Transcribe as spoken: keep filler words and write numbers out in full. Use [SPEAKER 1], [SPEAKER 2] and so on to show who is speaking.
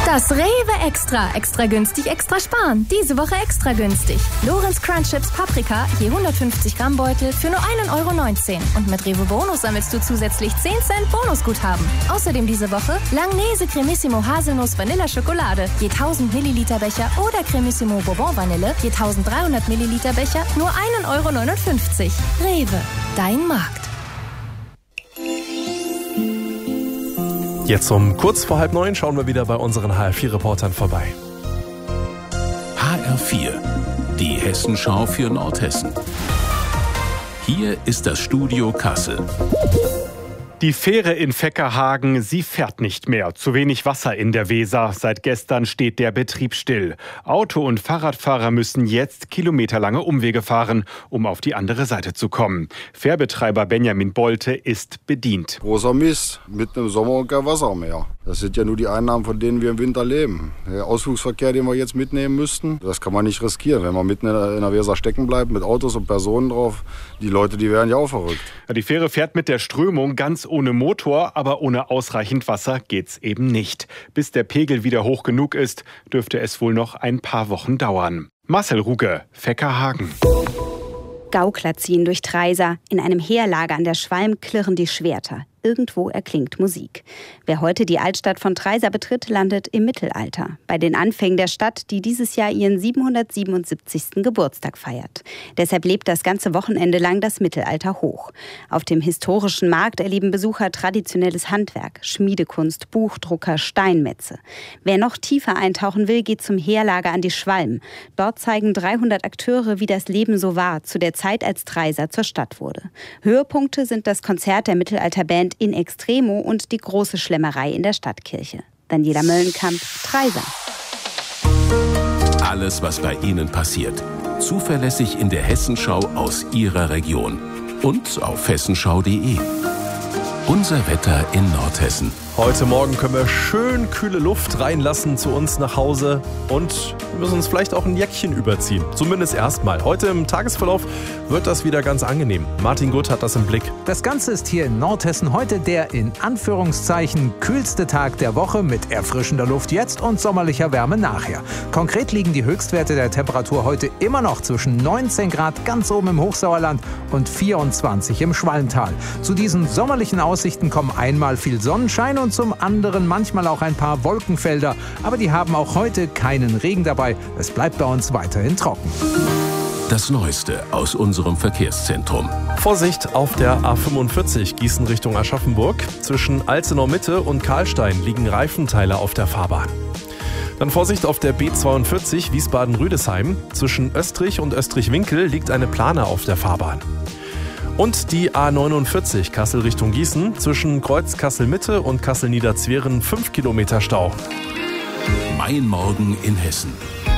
[SPEAKER 1] Das Rewe Extra. Extra günstig, extra sparen. Diese Woche extra günstig. Lorenz Crunch Chips Paprika, je hundertfünfzig Gramm Beutel für nur ein Euro neunzehn. Und mit Rewe Bonus sammelst du zusätzlich zehn Cent Bonusguthaben. Außerdem diese Woche Langnese Cremissimo Haselnuss Vanilla Schokolade, je tausend Milliliter Becher oder Cremissimo Bourbon Vanille, je dreizehnhundert Milliliter Becher, nur ein Euro neunundfünfzig. Rewe, dein Markt.
[SPEAKER 2] Jetzt um kurz vor halb neun schauen wir wieder bei unseren H R vier Reportern vorbei.
[SPEAKER 3] H R vier, die Hessenschau für Nordhessen. Hier ist das Studio Kassel.
[SPEAKER 2] Die Fähre in Veckerhagen, sie fährt nicht mehr. Zu wenig Wasser in der Weser. Seit gestern steht der Betrieb still. Auto- und Fahrradfahrer müssen jetzt kilometerlange Umwege fahren, um auf die andere Seite zu kommen. Fährbetreiber Benjamin Bolte ist bedient.
[SPEAKER 4] Großer Mist, mitten im Sommer und kein Wasser mehr. Das sind ja nur die Einnahmen, von denen wir im Winter leben. Der Ausflugsverkehr, den wir jetzt mitnehmen müssten, das kann man nicht riskieren. Wenn man mitten in der, in der Weser stecken bleibt, mit Autos und Personen drauf, die Leute, die werden ja auch verrückt.
[SPEAKER 2] Die Fähre fährt mit der Strömung ganz ohne Motor, aber ohne ausreichend Wasser geht's eben nicht. Bis der Pegel wieder hoch genug ist, dürfte es wohl noch ein paar Wochen dauern. Marcel Ruge, Veckerhagen.
[SPEAKER 5] Gaukler ziehen durch Treisa. In einem Heerlager an der Schwalm klirren die Schwerter. Irgendwo erklingt Musik. Wer heute die Altstadt von Treisa betritt, landet im Mittelalter. Bei den Anfängen der Stadt, die dieses Jahr ihren siebenhundertsiebenundsiebzigsten Geburtstag feiert. Deshalb lebt das ganze Wochenende lang das Mittelalter hoch. Auf dem historischen Markt erleben Besucher traditionelles Handwerk, Schmiedekunst, Buchdrucker, Steinmetze. Wer noch tiefer eintauchen will, geht zum Heerlager an die Schwalm. Dort zeigen dreihundert Akteure, wie das Leben so war, zu der Zeit, als Treisa zur Stadt wurde. Höhepunkte sind das Konzert der Mittelalterband In Extremo und die große Schlemmerei in der Stadtkirche. Daniela Möllenkamp, Treisa.
[SPEAKER 3] Alles, was bei Ihnen passiert. Zuverlässig in der Hessenschau aus Ihrer Region. Und auf hessenschau punkt de. Unser Wetter in Nordhessen.
[SPEAKER 2] Heute Morgen können wir schön kühle Luft reinlassen zu uns nach Hause und wir müssen uns vielleicht auch ein Jäckchen überziehen. Zumindest erstmal. Heute im Tagesverlauf wird das wieder ganz angenehm. Martin Gutt hat das im Blick.
[SPEAKER 6] Das Ganze ist hier in Nordhessen heute der in Anführungszeichen kühlste Tag der Woche mit erfrischender Luft jetzt und sommerlicher Wärme nachher. Konkret liegen die Höchstwerte der Temperatur heute immer noch zwischen neunzehn Grad ganz oben im Hochsauerland und vierundzwanzig im Schwalmtal. Zu diesen sommerlichen Aussichten kommen einmal viel Sonnenschein und zum anderen manchmal auch ein paar Wolkenfelder. Aber die haben auch heute keinen Regen dabei. Es bleibt bei uns weiterhin trocken.
[SPEAKER 3] Das Neueste aus unserem Verkehrszentrum.
[SPEAKER 2] Vorsicht auf der A fünfundvierzig Gießen Richtung Aschaffenburg. Zwischen Alzenau Mitte und Karlstein liegen Reifenteile auf der Fahrbahn. Dann Vorsicht auf der B zweiundvierzig Wiesbaden-Rüdesheim. Zwischen Österreich und Österreich-Winkel liegt eine Plane auf der Fahrbahn. Und die A neunundvierzig Kassel Richtung Gießen, zwischen Kreuz Kassel-Mitte und Kassel-Niederzweren fünf Kilometer Stau.
[SPEAKER 3] Mein Morgen in Hessen.